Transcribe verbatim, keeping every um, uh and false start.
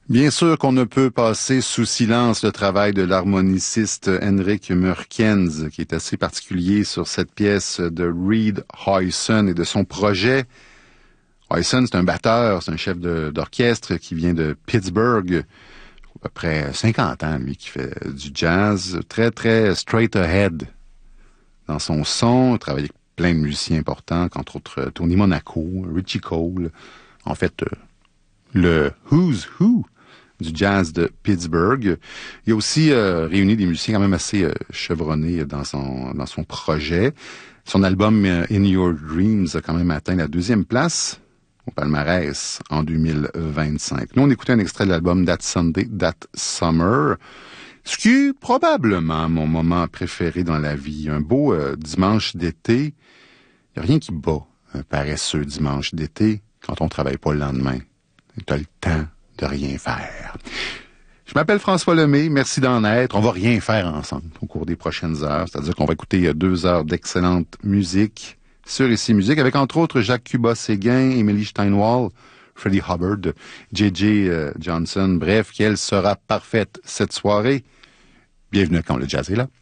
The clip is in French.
Bien sûr qu'on ne peut passer sous silence le travail de l'harmoniciste Henrik Mørkens, qui est assez particulier sur cette pièce de Reed Huyson et de son projet. Huyson, c'est un batteur, c'est un chef de, d'orchestre qui vient de Pittsburgh, à peu près cinquante ans, lui, qui fait du jazz, très, très straight ahead dans son son. Il travaille avec plein de musiciens importants, entre autres Tony Monaco, Richie Cole, en fait, le Who's Who du jazz de Pittsburgh. Il a aussi euh, réuni des musiciens quand même assez euh, chevronnés dans son dans son projet. Son album euh, In Your Dreams a quand même atteint la deuxième place au palmarès en deux mille vingt-cinq. Nous, on écoutait un extrait de l'album That Sunday, That Summer, ce qui est probablement mon moment préféré dans la vie. Un beau euh, dimanche d'été. Il n'y a rien qui bat un paresseux dimanche d'été quand on travaille pas le lendemain. Tu as le temps de rien faire. Je m'appelle François Lemay, merci d'en être. On va rien faire ensemble au cours des prochaines heures, c'est-à-dire qu'on va écouter deux heures d'excellente musique sur Ici Musique, avec entre autres Jacques Cuba-Séguin, Emily Steinwall, Freddie Hubbard, J J euh, Johnson, bref, qu'elle sera parfaite cette soirée. Bienvenue quand le jazz est là.